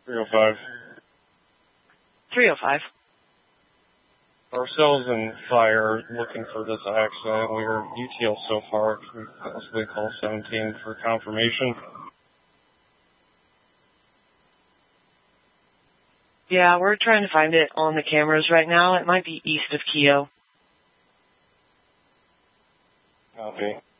305. 305. Ourselves and fire looking for this accident. We are detailed so far. Can we possibly call 17 for confirmation? Yeah, we're trying to find it on the cameras right now. It might be east of Keogh. Copy.